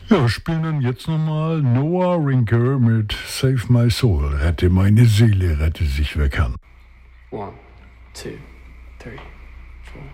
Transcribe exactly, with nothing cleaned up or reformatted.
Ja, wir spielen dann jetzt nochmal Noah Rinker mit Save My Soul. Rette meine Seele, rette sich wer kann. One, two, three, four.